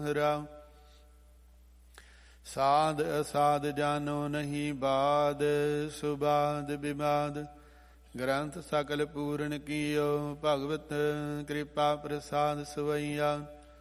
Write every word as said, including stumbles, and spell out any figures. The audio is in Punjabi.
ਰਾਮ। ਸਾਧ ਅਸਾਧ ਜਾਨੋ ਨਹੀਂ ਬਾਦ, ਸੁਬਾਦ ਬਿਬਾਦ ਗ੍ਰੰਥ ਸਕਲ ਪੂਰਨ ਕੀਓ। ਭਗਵਤ ਕਿਰਪਾ ਪ੍ਰਸਾਦ ਸਵਈਆ।